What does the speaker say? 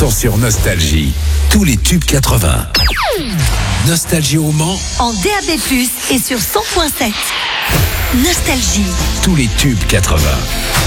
sont sur Nostalgie. Tous les tubes 80. Nostalgie au Mans. En DAB+, et sur 100.7. Nostalgie. Tous les tubes 80.